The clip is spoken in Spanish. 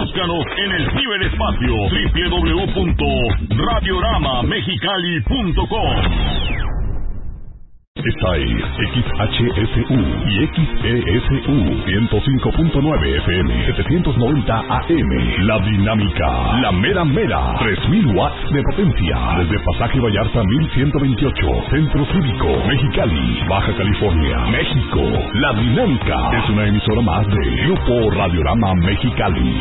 Búscanos en el ciberespacio www.radioramamexicali.com. Esta es XHSU y XESU 105.9 FM 790 AM. La Dinámica, la mera mera, 3000 watts de potencia. Desde Pasaje Vallarta 1128, Centro Cívico, Mexicali, Baja California, México. La Dinámica es una emisora más de Grupo Radiorama Mexicali.